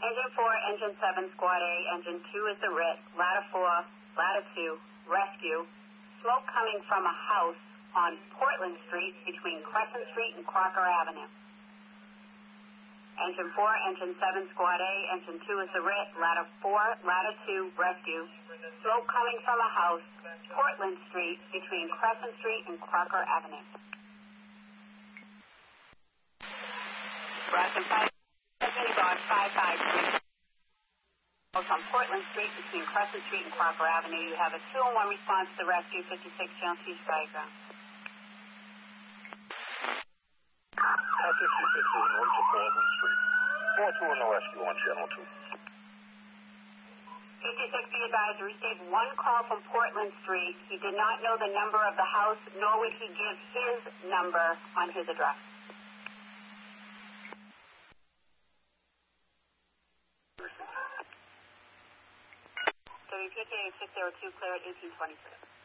Engine 4, Engine 7, Squad A. Engine 2 is the RIT. Ladder 4, Ladder 2, rescue. Smoke coming from a house on Portland Street between Crescent Street and Crocker Avenue. Engine 4, Engine 7, Squad A. Engine 2 is the RIT. Ladder 4, Ladder 2, rescue. Smoke coming from a house, Portland Street between Crescent Street and Crocker Avenue. Boston 5, Boss 553. On Portland Street between Crescent Street and Crocker Avenue, you have a 2-1 response to the rescue, 56 Channel 2 diagram. 56 is in route to Portland Street. 4-2 in the rescue on Channel 2. 56 be advised, received one call from Portland Street. He did not know the number of the house, nor would he give his number on his address. WPK 602, clear at 1826.